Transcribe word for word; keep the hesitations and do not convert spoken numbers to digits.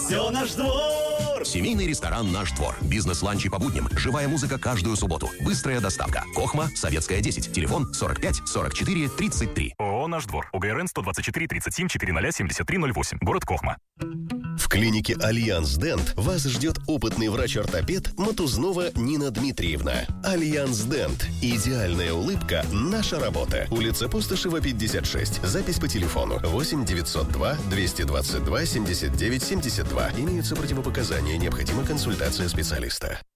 все наш двор. Семейный ресторан «Наш двор». Бизнес-ланчи по будням. Живая музыка каждую субботу. Быстрая доставка. Кохма, Советская, десять. Телефон сорок пять сорок четыре тридцать три. ООО «Наш двор». ОГРН сто двадцать четыре тридцать семь четыреста семьдесят три ноль восемь. Город Кохма. В клинике «Альянс Дент» вас ждет опытный врач-ортопед Матузнова Нина Дмитриевна. «Альянс Дент». Идеальная улыбка – наша работа. Улица Пустошева, пятьдесят шесть. Запись по телефону восемь девятьсот два двести двадцать два семьдесят девять семьдесят два. Имеются противопоказания. Необходима консультация специалиста.